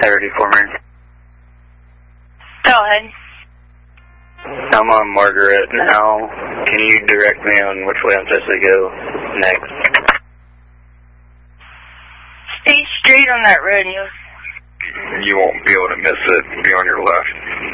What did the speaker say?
Saturday for me. Go ahead. I'm on Margaret now. Can you direct me on which way I'm supposed to go next? Stay straight on that road, and you won't be able to miss it. Be on your left.